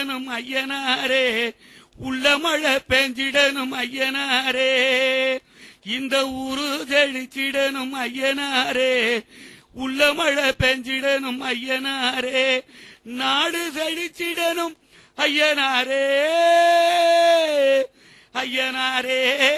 ஐயனாரே உள்ள மழை பெஞ்சிடனும் ஐயனாரே இந்த ஊரு செழிச்சிடனும் ஐயனாரே உள்ள மழை பெஞ்சிடனும் ஐயனாரே நாடு செழிச்சிடனும் ஐயனாரே ஐயனாரே